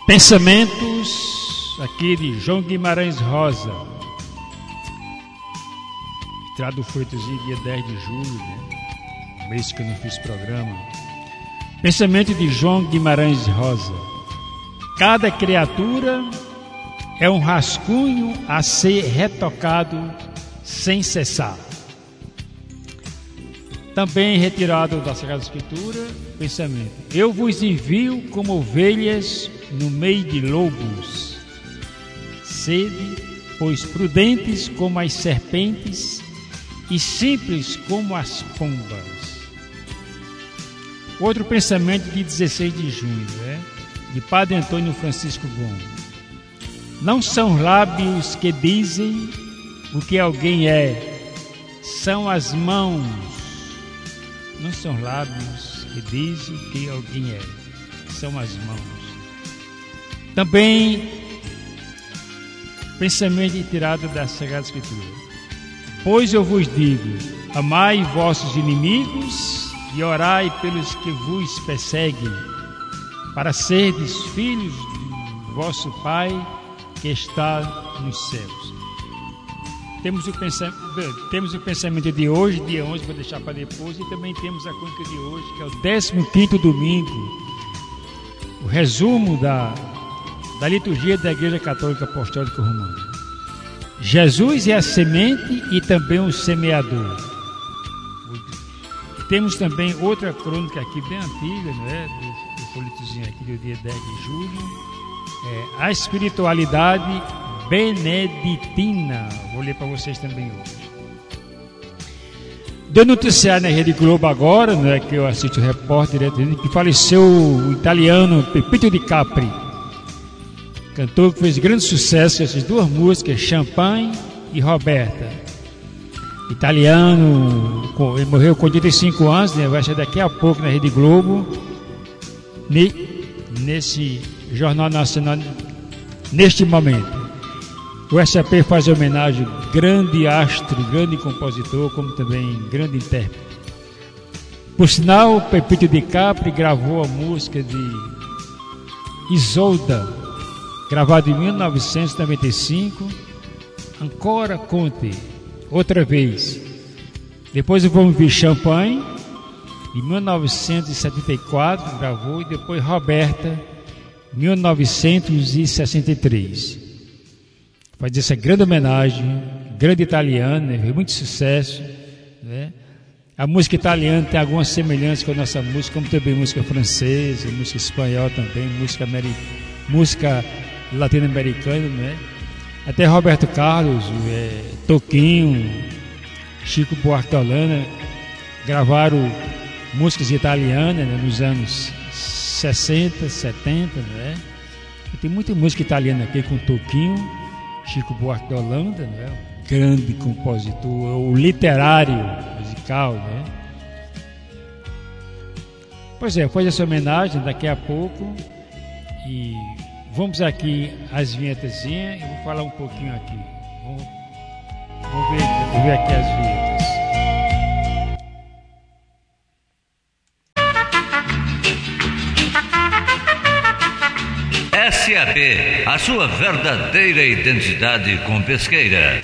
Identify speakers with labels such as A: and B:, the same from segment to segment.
A: Pensamentos aqui de João Guimarães Rosa, tirado do folhetozinho dia 10 de julho, mês que eu não fiz programa. Pensamento de João Guimarães Rosa: cada criatura é um rascunho a ser retocado sem cessar. Também retirado da Sagrada Escritura, pensamento: eu vos envio como ovelhas no meio de lobos. Sede, pois, prudentes como as serpentes e simples como as pombas. Outro pensamento de 16 de junho, de Padre Antônio Francisco Gomes: não são lábios que dizem o que alguém é, são as mãos. Não são lábios que dizem o que alguém é, são as mãos. Também, pensamento tirado da Sagrada Escritura: pois eu vos digo, amai vossos inimigos e orai pelos que vos perseguem, para serdes filhos do vosso Pai que está nos céus. Temos o pensamento de hoje, dia 11, vou deixar para depois, e também temos a crônica de hoje, que é o 15º domingo, o resumo da liturgia da Igreja Católica Apostólica Romana. Jesus é a semente e também o semeador. Temos também outra crônica aqui bem antiga, do folhetozinho aqui do dia 10 de julho, a espiritualidade beneditina. Vou ler para vocês também hoje. Deu noticiário na Rede Globo agora, que eu assisto o repórter, que faleceu o italiano Pepito de Capri, cantor que fez grande sucesso com essas duas músicas, Champagne e Roberta. Italiano, ele morreu com 85 anos, vai ser daqui a pouco na Rede Globo, nesse Jornal Nacional, neste momento. O SAP faz homenagem ao grande astro, grande compositor, como também grande intérprete. Por sinal, Pepito de Capri gravou a música de Isolda, gravada em 1995, Ancora Conte, outra vez. Depois vamos ver Champagne, em 1974, gravou, e depois Roberta, 1963. Faz essa grande homenagem, grande italiano, muito sucesso, A música italiana tem algumas semelhanças com a nossa música, como também música francesa, música espanhola também, música latino-americana, Até Roberto Carlos, Toquinho, Chico Buarque de Holanda gravaram músicas italianas, nos anos 60, 70, Tem muita música italiana aqui com Toquinho, Chico Buarque de Holanda, grande compositor, o literário musical, Pois faz essa homenagem daqui a pouco, e vamos aqui às vinhetazinhas. Eu vou falar um pouquinho aqui. Vamos ver aqui as vinhetas.
B: SAP, a sua verdadeira identidade com pesqueira.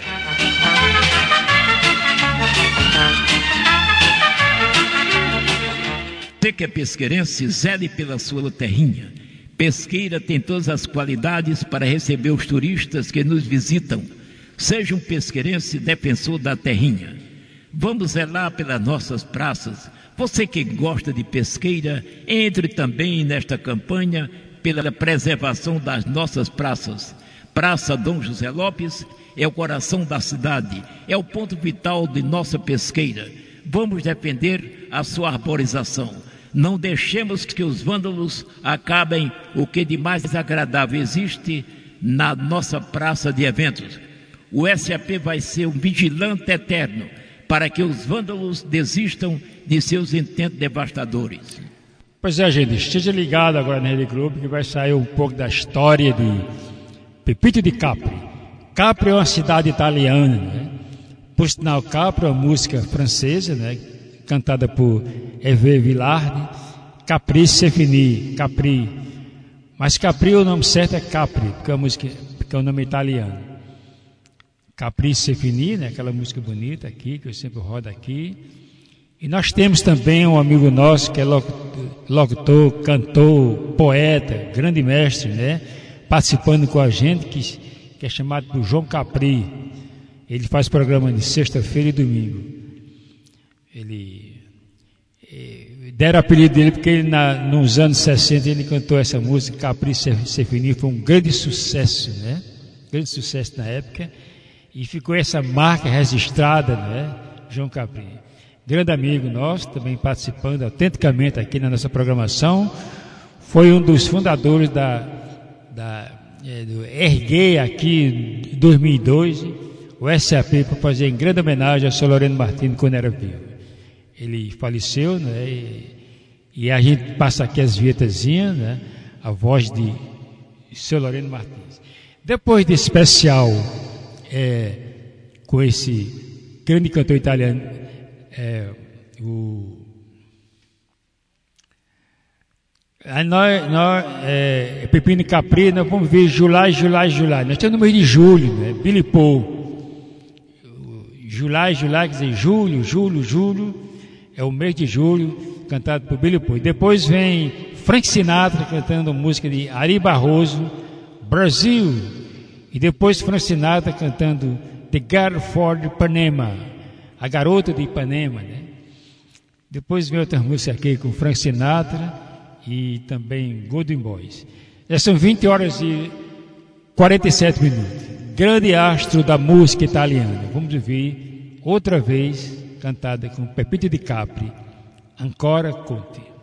C: Você que é pesqueirense, zele pela sua terrinha. Pesqueira tem todas as qualidades para receber os turistas que nos visitam. Seja um pesqueirense defensor da terrinha. Vamos zelar pelas nossas praças. Você que gosta de pesqueira, entre também nesta campanha pela preservação das nossas praças. Praça Dom José Lopes é o coração da cidade, é o ponto vital de nossa pesqueira. Vamos defender a sua arborização. Não deixemos que os vândalos acabem o que de mais agradável existe na nossa praça de eventos. O SAP vai ser um vigilante eterno para que os vândalos desistam de seus intentos devastadores.
A: Pois gente, esteja ligado agora na Rede Globo, que vai sair um pouco da história de Pepito de Capri. Capri é uma cidade italiana, Por sinal, Capri é uma música francesa, cantada por Hervé Villard. Caprice c'est fini, Capri, Mas Capri, o nome certo é Capri, porque é um nome italiano. Capri Se Finì, né? Aquela música bonita aqui, que eu sempre rodo aqui. E nós temos também um amigo nosso que é locutor, cantor, poeta, grande mestre, né? Participando com a gente, que é chamado por João Capri. Ele faz programa de sexta-feira e domingo. Deram o apelido dele porque ele, nos anos 60 ele cantou essa música, Capri Se Finì, foi um grande sucesso, né? Grande sucesso na época. E ficou essa marca registrada, né? João Capri. Grande amigo nosso, também participando autenticamente aqui na nossa programação. Foi um dos fundadores do Erguei aqui em 2002, o SAP, para fazer em grande homenagem ao Sr. Loreno Martins quando era vivo. Ele faleceu, né? E a gente passa aqui as vietazinhas, né? A voz de Sr. Loreno Martins. Depois desse especial com esse grande cantor italiano, Pepino Capri, nós vamos ver July. Nós estamos no mês de julho, né? Billy Paul. July, quer dizer, julho. É o mês de julho, cantado por Billy Paul. Depois vem Frank Sinatra cantando música de Ari Barroso, Brasil. E depois Frank Sinatra cantando The Girl from Ipanema, a garota de Ipanema, né? Depois vem outra música aqui com Frank Sinatra e também Golden Boys. Já são 20 horas e 47 minutos. Grande astro da música italiana. Vamos ouvir outra vez cantada com Pepito de Capri, Ancora Conti.